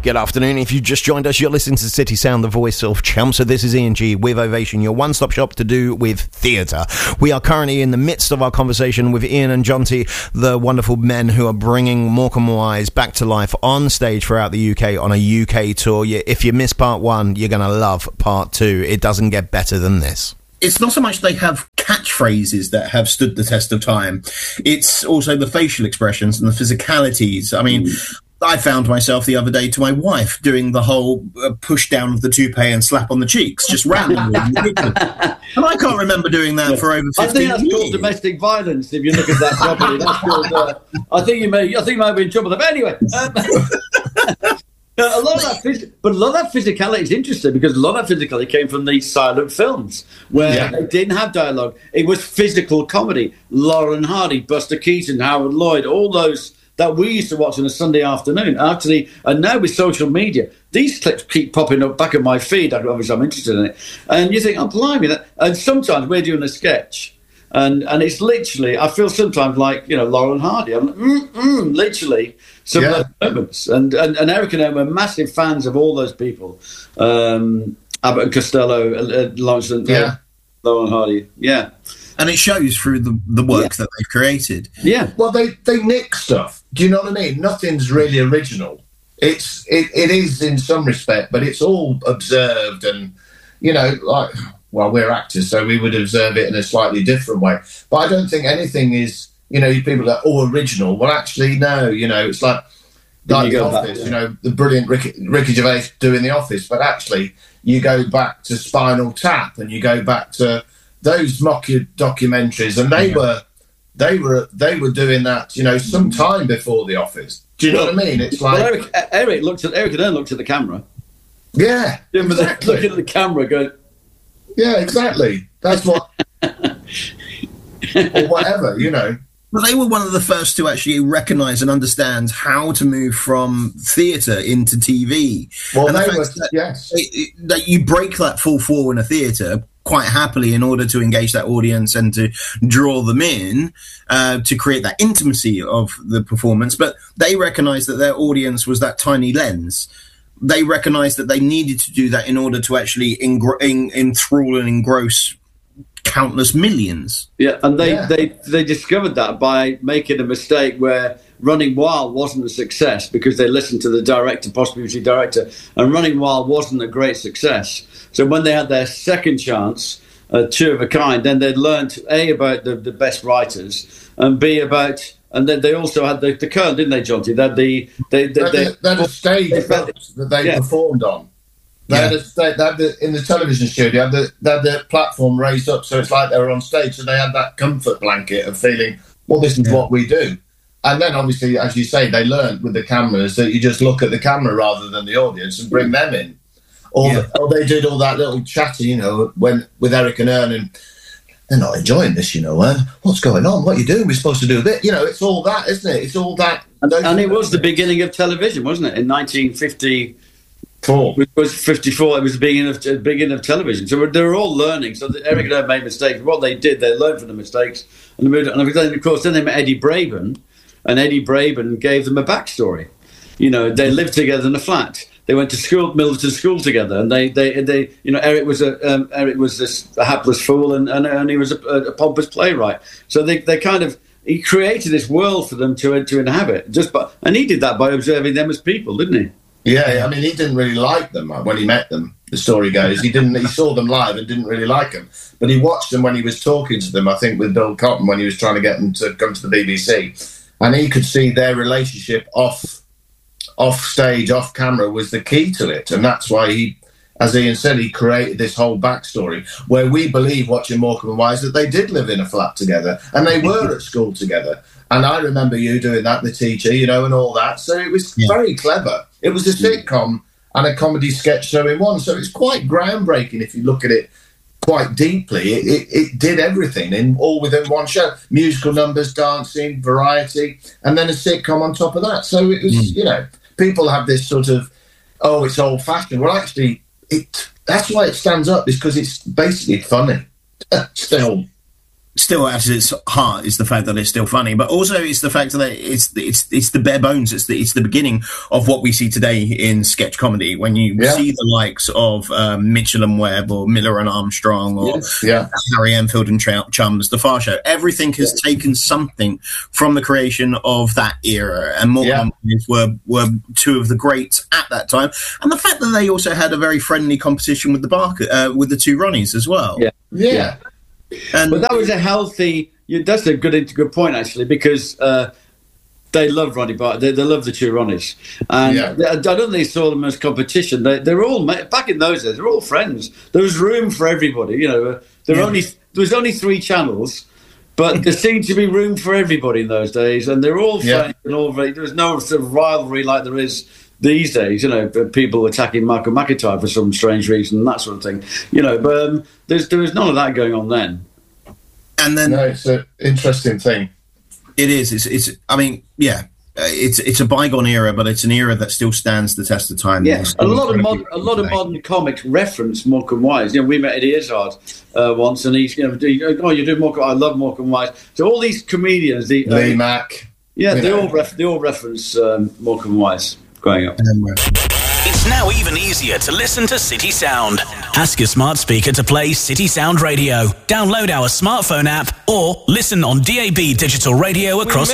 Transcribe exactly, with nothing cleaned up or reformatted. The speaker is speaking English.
Good afternoon. If you just joined us, you're listening to City Sound, the voice of Chelmsford. So this is Ian G with Ovation, your one-stop shop to do with theatre. We are currently in the midst of our conversation with Ian and Jonty, the wonderful men who are bringing Morecambe Wise back to life on stage throughout the U K on a U K tour. If you missed part one, you're going to love part two. It doesn't get better than this. It's not so much they have catchphrases that have stood the test of time. It's also the facial expressions and the physicalities. I mean, mm. I found myself the other day to my wife doing the whole uh, push down of the toupee and slap on the cheeks, just randomly. And I can't remember doing that yeah. for over fifteen years. I think that's called domestic violence, if you look at that properly. That's called, uh, I think you may, I think you might be in trouble. But anyway... Um, A lot of that, phys- but a lot of that physicality is interesting because a lot of that physicality came from these silent films where yeah. they didn't have dialogue. It was physical comedy. Laurel and Hardy, Buster Keaton, Howard Lloyd, all those that we used to watch on a Sunday afternoon. Actually, and now with social media, these clips keep popping up back in my feed. Obviously, I'm interested in it, and you think, "Oh, blimey!" That, and sometimes we're doing a sketch. And and it's literally, I feel sometimes like, you know, Laurel and Hardy. I'm like, mm, mm, literally some yeah. of those moments. And, and, and Eric and I were massive fans of all those people. Um, Abbott and Costello, uh, Lawrence and yeah. uh, Laurel and Hardy. Yeah. And it shows through the, the work yeah. that they've created. Yeah. Well, they, they nick stuff. Do you know what I mean? Nothing's really original. It's it, it is in some respect, but it's all observed and, you know, like... Well, we're actors, so we would observe it in a slightly different way. But I don't think anything is, you know, people are all original. Well, actually, no, you know, it's like, like The Office, back, yeah. you know, the brilliant Ricky, Ricky Gervais doing The Office. But actually, you go back to Spinal Tap and you go back to those mock documentaries, and they yeah. were, they were, they were doing that, you know, some time before The Office. Do you know well, what I mean? It's like well, Eric, Eric looked at Eric and Ern looked at the camera. Yeah, exactly. Looking at the camera, going. Yeah, exactly. That's what... or whatever, you know. Well, they were one of the first to actually recognise and understand how to move from theatre into T V. Well, and they the were, that, yes. It, it, that you break that full four in a theatre quite happily in order to engage that audience and to draw them in, uh, to create that intimacy of the performance. But they recognised that their audience was that tiny lens. They recognised that they needed to do that in order to actually engr- en- enthrall and engross countless millions. Yeah, and they, yeah. they, they discovered that by making a mistake where Running Wild wasn't a success because they listened to the director, possibly director, and Running Wild wasn't a great success. So when they had their second chance, uh, Two of a Kind, then they'd learnt, A, about the, the best writers, and B, about... And then they also had the, the Kern, didn't they, Jonty? They had the they they, they, they had a stage they, that they yeah. performed on. They, yeah. had a, they, they had the, in the television studio, they had, the, they had the platform raised up, so it's like they were on stage. So they had that comfort blanket of feeling, well, this is yeah. what we do. And then, obviously, as you say, they learned with the cameras that you just look at the camera rather than the audience and bring them in. Or, yeah. the, or they did all that little chatting, you know, when with Eric and Ern and. They're not enjoying this, you know. Uh, what's going on? What are you doing? We're supposed to do this. You know, it's all that, isn't it? It's all that. And, and it was the beginning of television, wasn't it? In nineteen fifty-four. It was fifty-four. It was the beginning of, the beginning of television. So they were all learning. So Eric and I made mistakes. What they did, they learned from the mistakes. And, they moved on. And of course, then they met Eddie Braben. And Eddie Braben gave them a backstory. You know, they lived together in a flat. They went to school, Milton School together, and they, they, they, you know, Eric was a, um, Eric was this a hapless fool, and, and, and he was a, a pompous playwright. So they, they kind of, he created this world for them to to inhabit. Just by, and he did that by observing them as people, didn't he? Yeah, I mean, he didn't really like them when he met them. The story goes, he didn't. He saw them live and didn't really like them, but he watched them when he was talking to them. I think with Bill Cotton when he was trying to get them to come to the B B C, and he could see their relationship off. off stage, off camera was the key to it. And that's why he, as Ian said, he created this whole backstory where we believe, watching Morecambe and Wise, that they did live in a flat together and they were at school together. And I remember you doing that, the teacher, you know, and all that. So it was yeah. very clever. It was a sitcom and a comedy sketch show in one. So it's quite groundbreaking if you look at it quite deeply. It, it, it did everything in all within one show. Musical numbers, dancing, variety, and then a sitcom on top of that. So it was, mm. you know... People have this sort of, oh, it's old-fashioned. Well, actually, it that's why it stands up, is because it's basically funny still. still at its heart is the fact that it's still funny, but also it's the fact that it's it's it's the bare bones. It's the it's the beginning of what we see today in sketch comedy. When you yeah. see the likes of um, Mitchell and Webb or Miller and Armstrong or yes. yeah. Harry Enfield and Ch- Chums, The Far Show, everything has yeah. taken something from the creation of that era. And Morgan yeah. Companies were were two of the greats at that time. And the fact that they also had a very friendly competition with the Barker, uh, with the two Ronnies as well. Yeah, yeah. yeah. And but that was a healthy. You, that's a good, good point actually, because uh, they love Ronnie Barker. They, they love the two Ronnies, and yeah. they, I don't think they saw them as competition. They, they're all back in those days. They're all friends. There was room for everybody. You know, there were yeah. only there was only three channels, but there seemed to be room for everybody in those days, and they're all friends yeah. and all very. There was no sort of rivalry like there is these days, you know, people attacking Michael McIntyre for some strange reason, that sort of thing, you know. But um, there's there was none of that going on then. And then, no, it's an interesting thing. It is. It's. It's. I mean, yeah. Uh, it's it's a bygone era, but it's an era that still stands the test of time. Yeah, a lot of mod- a lot of modern comics reference Morecambe Wise. You know, we met Eddie Izzard uh, once, and he's you know, he, oh, you do Morecambe. I love Morecambe Wise. So all these comedians, the, Lee uh, Mack, yeah, they know. all ref- they all reference um, Morecambe Wise growing up. It's now even easier to listen to City Sound. Ask your smart speaker to play City Sound Radio. Download our smartphone app or listen on D A B digital radio across